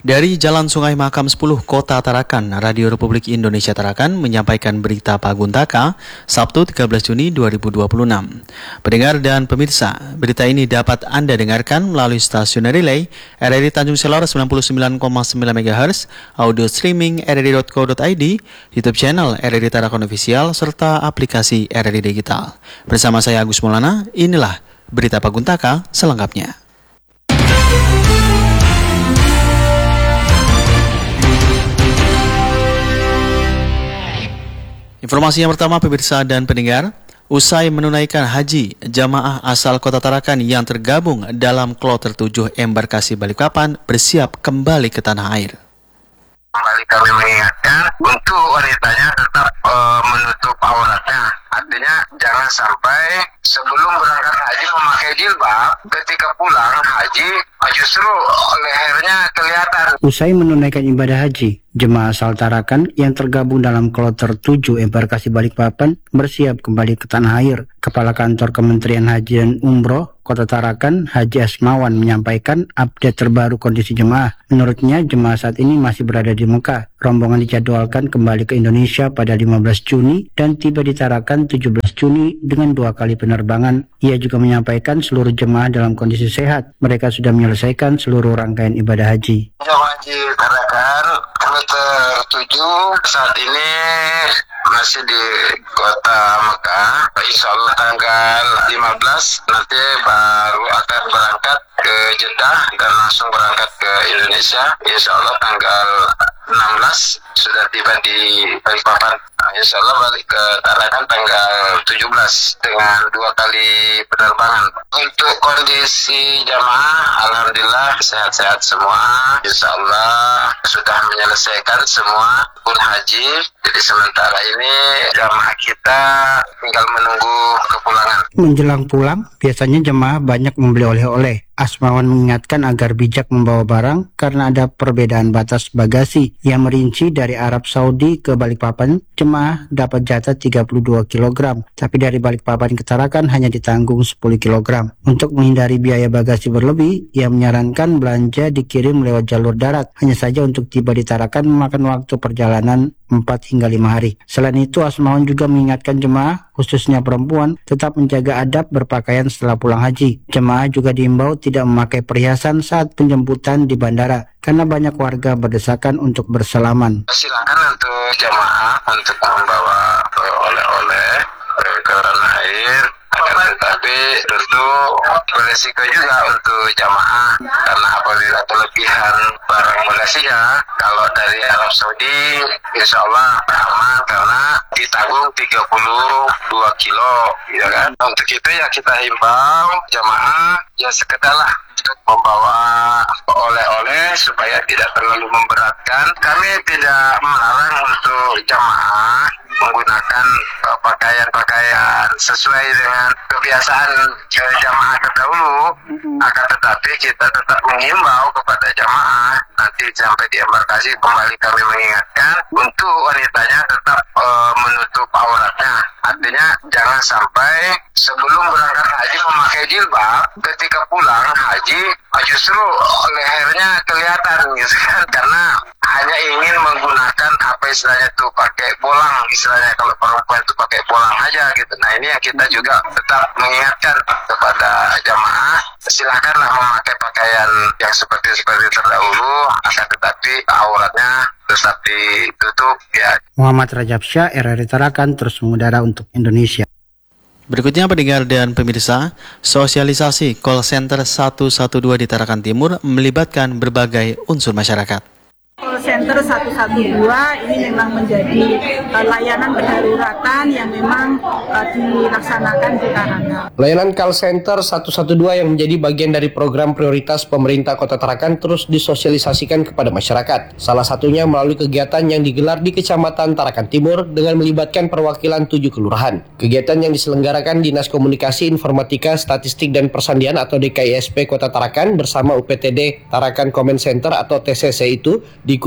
Dari Jalan Sungai Makam 10 Kota Tarakan, Radio Republik Indonesia Tarakan menyampaikan berita Paguntaka, Sabtu 13 Juni 2026. Pendengar dan pemirsa, berita ini dapat Anda dengarkan melalui stasiun relay RRI Tanjung Selor 99,9 MHz, audio streaming rri.co.id, YouTube channel RRI Tarakan Official, serta aplikasi RRI Digital. Bersama saya Agus Maulana, inilah berita Paguntaka selengkapnya. Informasi yang pertama, pemirsa dan pendengar, usai menunaikan haji, jamaah asal Kota Tarakan yang tergabung dalam kloter 7 embarkasi Balikpapan bersiap kembali ke tanah air. Kembali kami mengingatkan untuk wanitanya tetap menutup auratnya. Artinya jangan sampai sebelum berangkat haji memakai jilbab, ketika pulang haji justru lehernya kelihatan. Usai menunaikan ibadah haji, jemaah asal Tarakan yang tergabung dalam kloter 7 embarkasi Balikpapan bersiap kembali ke tanah air. Kepala Kantor Kementerian Haji dan Umroh Kota Tarakan, Haji Asmawan, menyampaikan update terbaru kondisi jemaah. Menurutnya, jemaah saat ini masih berada di Mekah. Rombongan dijadwalkan kembali ke Indonesia pada 15 Juni dan tiba di Tarakan 17 Juni dengan 2 kali penerbangan. Ia juga menyampaikan seluruh jemaah dalam kondisi sehat. Mereka sudah menyelesaikan seluruh rangkaian ibadah haji. Jemaah haji Tarakan kloter 7 saat ini masih di kota Mekah. Insya Allah tanggal 15 nanti baru akan berangkat ke Jeddah dan langsung berangkat ke Indonesia. Insya Allah tanggal 16 sudah tiba di Balikpapan. Insya Allah balik ke Tarakan tanggal 17 dengan 2 kali penerbangan. Untuk kondisi jamaah, alhamdulillah sehat-sehat semua. Insya Allah sudah menyelesaikan semua pun haji. Jadi sementara ini jamaah kita tinggal menunggu kepulangan. Menjelang pulang, biasanya jemaah banyak membeli oleh-oleh. Asmawan mengingatkan agar bijak membawa barang karena ada perbedaan batas bagasi yang merinci dari Arab Saudi ke Balikpapan, jemaah dapat jatah 32 kg, tapi dari Balikpapan ke Tarakan hanya ditanggung 10 kg. Untuk menghindari biaya bagasi berlebih, ia menyarankan belanja dikirim lewat jalur darat. Hanya saja untuk tiba di Tarakan memakan waktu perjalanan 4 hingga 5 hari. Selain itu, Asmawan juga mengingatkan jemaah, khususnya perempuan, tetap menjaga adab berpakaian setelah pulang haji. Jemaah juga diimbau tidak memakai perhiasan saat penjemputan di bandara, karena banyak warga berdesakan untuk bersalaman. Silakan untuk jemaah untuk membawa oleh-oleh ke tanah air, tetapi tentu beresiko juga untuk jamaah karena apabila kelebihan barang bagasinya, kalau dari Arab Saudi insya Allah aman karena ditanggung 32 kilo, ya kan. Untuk itu ya kita himbau jamaah ya sekedarlah untuk membawa oleh-oleh supaya tidak terlalu memberatkan. Kami tidak melarang untuk jamaah menggunakan pakaian-pakaian sesuai dengan kebiasaan jamaah terdahulu, akan tetapi kita tetap menghimbau kepada jamaah nanti sampai di embarkasi kembali kami mengingatkan untuk wanitanya tetap menutup auratnya. Artinya jangan sampai sebelum berangkat haji memakai jilbab, ketika pulang haji justru lehernya kelihatan gitu kan, karena hanya ingin menggunakan apa istilahnya tuh pakai bolang, istilahnya kalau perempuan itu pakai bolang aja gitu. Nah ini yang kita juga tetap mengingatkan kepada jamaah, silakanlah memakai pakaian yang seperti terdahulu, akan tetapi auratnya tetap ditutup ya. Muhammad Rajab Syah, RRI Tarakan, terus mengudara untuk Indonesia. Berikutnya, pendengar dan pemirsa, sosialisasi call center 112 di Tarakan Timur melibatkan berbagai unsur masyarakat. Call center 112 ini memang menjadi layanan kedaruratan yang memang dilaksanakan di Tarakan. Layanan call center 112 yang menjadi bagian dari program prioritas pemerintah Kota Tarakan terus disosialisasikan kepada masyarakat. Salah satunya melalui kegiatan yang digelar di Kecamatan Tarakan Timur dengan melibatkan perwakilan 7 kelurahan. Kegiatan yang diselenggarakan Dinas Komunikasi Informatika Statistik dan Persandian atau DKISP Kota Tarakan bersama UPTD Tarakan Comment Center atau TCC itu diikuti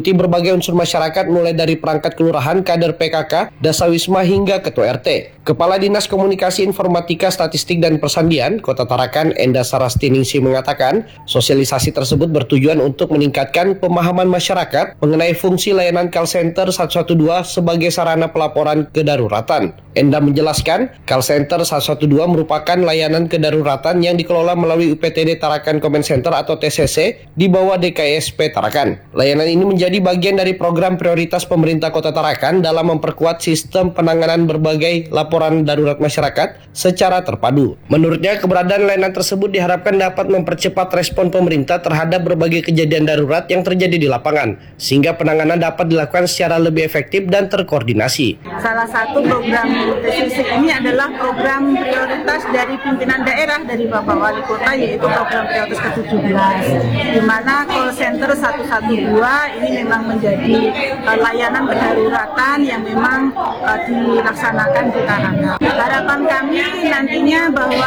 diikuti berbagai unsur masyarakat mulai dari perangkat kelurahan, kader PKK, Dasawisma hingga Ketua RT. Kepala Dinas Komunikasi Informatika Statistik dan Persandian Kota Tarakan, Enda Sarastiningsi mengatakan, sosialisasi tersebut bertujuan untuk meningkatkan pemahaman masyarakat mengenai fungsi layanan call center 112 sebagai sarana pelaporan kedaruratan. Enda menjelaskan, call center 112 merupakan layanan kedaruratan yang dikelola melalui UPTD Tarakan Command Center atau TCC di bawah DKSP Tarakan. Layanan ini menjadi bagian dari program prioritas pemerintah Kota Tarakan dalam memperkuat sistem penanganan berbagai laporan darurat masyarakat secara terpadu. Menurutnya, keberadaan layanan tersebut diharapkan dapat mempercepat respon pemerintah terhadap berbagai kejadian darurat yang terjadi di lapangan, sehingga penanganan dapat dilakukan secara lebih efektif dan terkoordinasi. Salah satu program TCC ini adalah program prioritas dari pimpinan daerah dari Bapak Wali Kota, yaitu program prioritas ke-17, di mana call center 112 ini memang menjadi layanan kedaruratan yang memang dilaksanakan di Tarakan. Harapan kami nantinya bahwa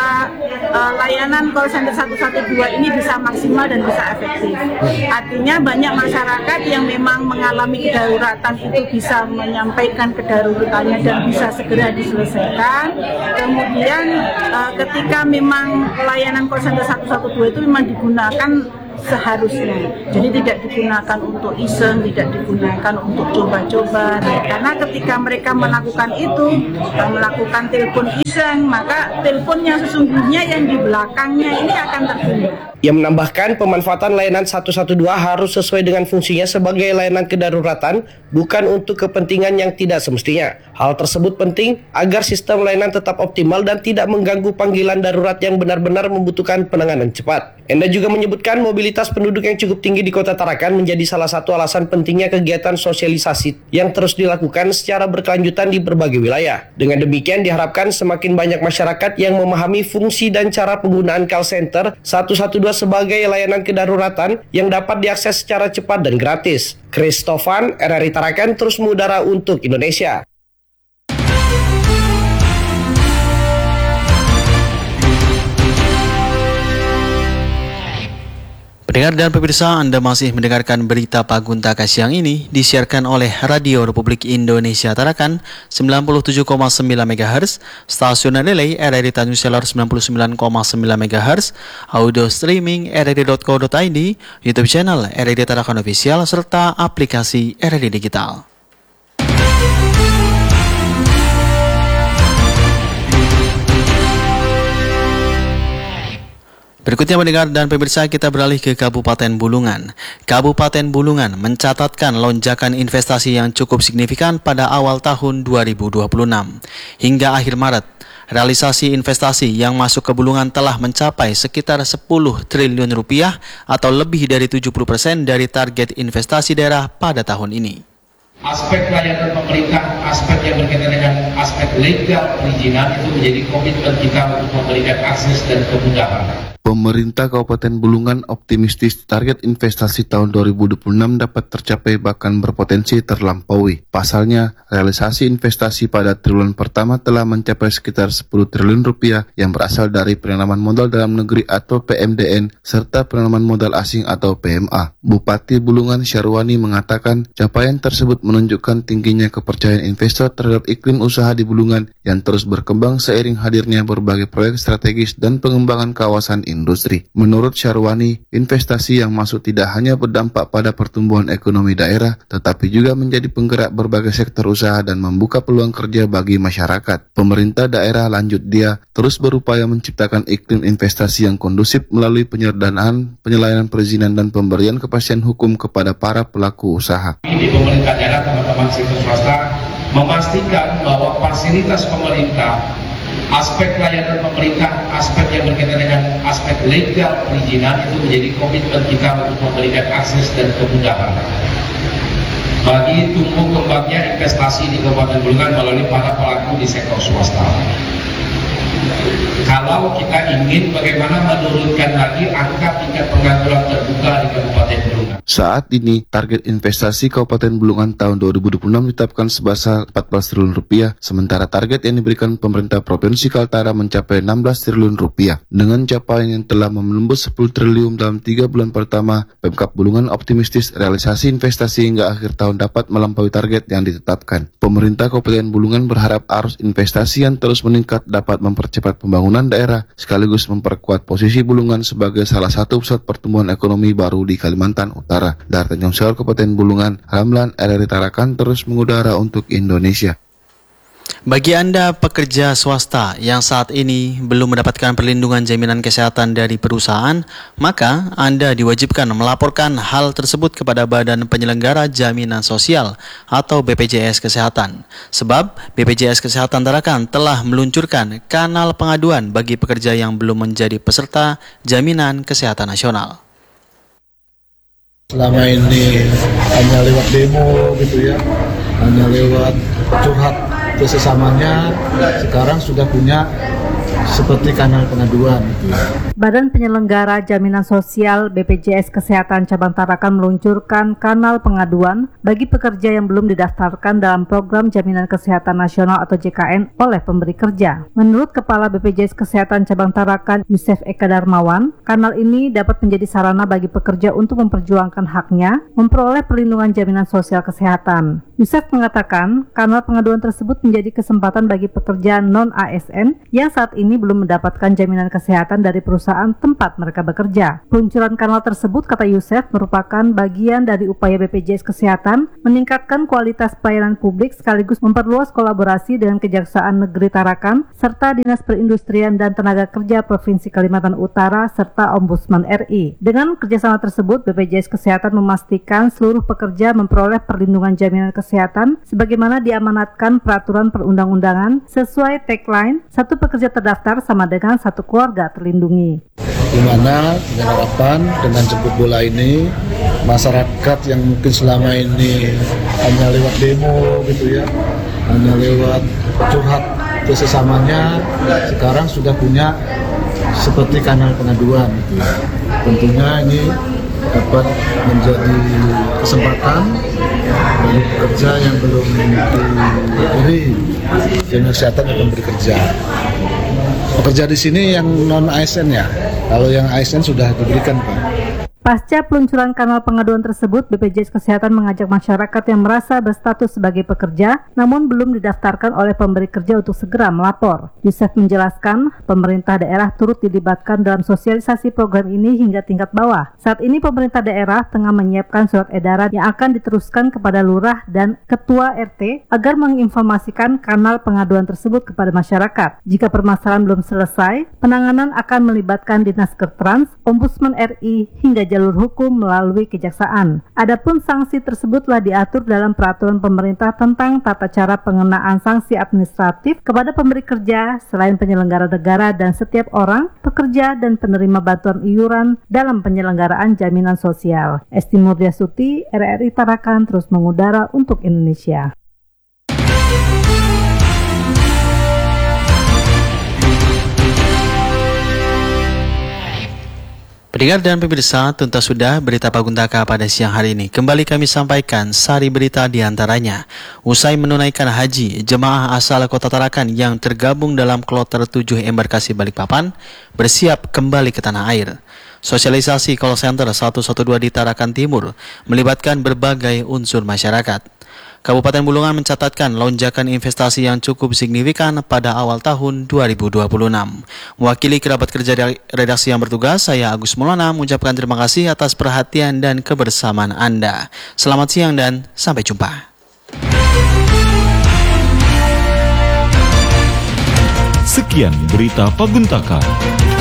layanan call center 112 ini bisa maksimal dan bisa efektif. Artinya banyak masyarakat yang memang mengalami kedaruratan itu bisa menyampaikan kedaruratannya dan bisa segera diselesaikan. Kemudian ketika memang layanan call center 112 itu memang digunakan seharusnya, jadi tidak digunakan untuk iseng, tidak digunakan untuk coba-coba, karena ketika mereka melakukan itu, melakukan telepon iseng, maka teleponnya sesungguhnya yang di belakangnya ini akan tertunda. Ia menambahkan, pemanfaatan layanan 112 harus sesuai dengan fungsinya sebagai layanan kedaruratan, bukan untuk kepentingan yang tidak semestinya. Hal tersebut penting agar sistem layanan tetap optimal dan tidak mengganggu panggilan darurat yang benar-benar membutuhkan penanganan cepat. Enda juga menyebutkan mobilitas penduduk yang cukup tinggi di Kota Tarakan menjadi salah satu alasan pentingnya kegiatan sosialisasi yang terus dilakukan secara berkelanjutan di berbagai wilayah. Dengan demikian diharapkan semakin banyak masyarakat yang memahami fungsi dan cara penggunaan call center 112 sebagai layanan kedaruratan yang dapat diakses secara cepat dan gratis. Christofan, RRI Tarakan terus mengudara untuk Indonesia. Pendengar dan pemirsa, Anda masih mendengarkan berita Paguntaka siang ini disiarkan oleh Radio Republik Indonesia Tarakan 97,9 MHz, stasiun relay RRI Tanjung Selor 99,9 MHz, audio streaming rri.co.id, YouTube channel RRI Tarakan Official, serta aplikasi RRI Digital. Berikutnya mendengar dan pemirsa, kita beralih ke Kabupaten Bulungan. Kabupaten Bulungan mencatatkan lonjakan investasi yang cukup signifikan pada awal tahun 2026. Hingga akhir Maret, realisasi investasi yang masuk ke Bulungan telah mencapai sekitar 10 triliun rupiah atau lebih dari 70% dari target investasi daerah pada tahun ini. Aspek layanan pemerintah, aspek yang berkaitan dengan aspek legal perizinan itu menjadi komitmen kita untuk memberikan akses dan kemudahan. Pemerintah Kabupaten Bulungan optimistis target investasi tahun 2026 dapat tercapai bahkan berpotensi terlampaui. Pasalnya, realisasi investasi pada triwulan pertama telah mencapai sekitar 10 triliun rupiah yang berasal dari penanaman modal dalam negeri atau PMDN serta penanaman modal asing atau PMA. Bupati Bulungan Syarwani mengatakan capaian tersebut menunjukkan tingginya kepercayaan investor terhadap iklim usaha di Bulungan yang terus berkembang seiring hadirnya berbagai proyek strategis dan pengembangan kawasan industri. Menurut Syarwani, investasi yang masuk tidak hanya berdampak pada pertumbuhan ekonomi daerah, tetapi juga menjadi penggerak berbagai sektor usaha dan membuka peluang kerja bagi masyarakat. Pemerintah daerah, lanjut dia, terus berupaya menciptakan iklim investasi yang kondusif melalui penyederhanaan, penyelesaian perizinan dan pemberian kepastian hukum kepada para pelaku usaha. Di pemerintah daerah, teman-teman sektor swasta memastikan bahwa fasilitas pemerintah, aspek layanan pemerintah, aspek yang berkaitan dengan aspek legal perizinan itu menjadi komitmen kita untuk memberikan akses dan kemudahan bagi tumbuh kembangnya investasi di Kabupaten Bulungan melalui para pelaku di sektor swasta. kalau kita ingin bagaimana menurunkan lagi angka tingkat pengangguran terbuka di Kabupaten Bulungan. Saat ini, target investasi Kabupaten Bulungan tahun 2026 ditetapkan sebesar 14 triliun rupiah, sementara target yang diberikan pemerintah Provinsi Kaltara mencapai 16 triliun rupiah. Dengan capaian yang telah menembus 10 triliun dalam 3 bulan pertama, Pemkab Bulungan optimistis realisasi investasi hingga akhir tahun dapat melampaui target yang ditetapkan. Pemerintah Kabupaten Bulungan berharap arus investasi yang terus meningkat dapat mempercepat pembangunan daerah, sekaligus memperkuat posisi Bulungan sebagai salah satu pusat pertumbuhan ekonomi baru di Kalimantan Utara. Dari Tanjung Syaur, Kabupaten Bulungan, Ramlan RRI Tarakan terus mengudara untuk Indonesia. Bagi Anda pekerja swasta yang saat ini belum mendapatkan perlindungan jaminan kesehatan dari perusahaan, maka Anda diwajibkan melaporkan hal tersebut kepada Badan Penyelenggara Jaminan Sosial atau BPJS Kesehatan. Sebab BPJS Kesehatan Tarakan telah meluncurkan kanal pengaduan bagi pekerja yang belum menjadi peserta Jaminan Kesehatan Nasional. Selama ini hanya lewat demo gitu ya, hanya lewat curhat ke sesamanya, sekarang sudah punya seperti kanal pengaduan. Badan Penyelenggara Jaminan Sosial BPJS Kesehatan Cabang Tarakan meluncurkan kanal pengaduan bagi pekerja yang belum didaftarkan dalam program Jaminan Kesehatan Nasional atau JKN oleh pemberi kerja. Menurut Kepala BPJS Kesehatan Cabang Tarakan Yusef Eka Darmawan, kanal ini dapat menjadi sarana bagi pekerja untuk memperjuangkan haknya memperoleh perlindungan jaminan sosial kesehatan. Yusef mengatakan kanal pengaduan tersebut menjadi kesempatan bagi pekerja non-ASN yang saat ini belum mendapatkan jaminan kesehatan dari perusahaan tempat mereka bekerja. Peluncuran kanal tersebut, kata Yusef, merupakan bagian dari upaya BPJS Kesehatan meningkatkan kualitas pelayanan publik sekaligus memperluas kolaborasi dengan Kejaksaan Negeri Tarakan serta Dinas Perindustrian dan Tenaga Kerja Provinsi Kalimantan Utara serta Ombudsman RI. Dengan kerjasama tersebut, BPJS Kesehatan memastikan seluruh pekerja memperoleh perlindungan jaminan kesehatan sebagaimana diamanatkan peraturan perundang-undangan sesuai tagline "Satu pekerja terdaftar sama dengan satu keluarga terlindungi." Di mana dengan harapan dengan jemput bola ini masyarakat yang mungkin selama ini hanya lewat demo gitu ya, hanya lewat curhat ke sesamanya, sekarang sudah punya seperti kanal pengaduan gitu. Tentunya ini dapat menjadi kesempatan bagi pekerja yang belum diberi jaminan kesehatan dan memberi kerja. Pekerja di sini yang non ASN ya, kalau yang ASN sudah diberikan Pak. Pasca peluncuran kanal pengaduan tersebut, BPJS Kesehatan mengajak masyarakat yang merasa berstatus sebagai pekerja namun belum didaftarkan oleh pemberi kerja untuk segera melapor. Yusef menjelaskan, pemerintah daerah turut dilibatkan dalam sosialisasi program ini hingga tingkat bawah. Saat ini pemerintah daerah tengah menyiapkan surat edaran yang akan diteruskan kepada lurah dan ketua RT agar menginformasikan kanal pengaduan tersebut kepada masyarakat. Jika permasalahan belum selesai, penanganan akan melibatkan Dinas Kertrans, Ombudsman RI hingga jalur hukum melalui kejaksaan. Adapun sanksi tersebut telah diatur dalam peraturan pemerintah tentang tata cara pengenaan sanksi administratif kepada pemberi kerja selain penyelenggara negara dan setiap orang, pekerja dan penerima bantuan iuran dalam penyelenggaraan jaminan sosial. Esti Murdiasuti, RRI Tarakan terus mengudara untuk Indonesia. Pendengar dan pemirsa, tuntas sudah berita Paguntaka pada siang hari ini. Kembali kami sampaikan sari berita diantaranya. Usai menunaikan haji, jemaah asal Kota Tarakan yang tergabung dalam kloter 7 embarkasi Balikpapan bersiap kembali ke tanah air. Sosialisasi call center 112 di Tarakan Timur melibatkan berbagai unsur masyarakat. Kabupaten Bulungan mencatatkan lonjakan investasi yang cukup signifikan pada awal tahun 2026. Mewakili kerabat kerja redaksi yang bertugas, saya Agus Maulana mengucapkan terima kasih atas perhatian dan kebersamaan Anda. Selamat siang dan sampai jumpa. Sekian berita Paguntaka.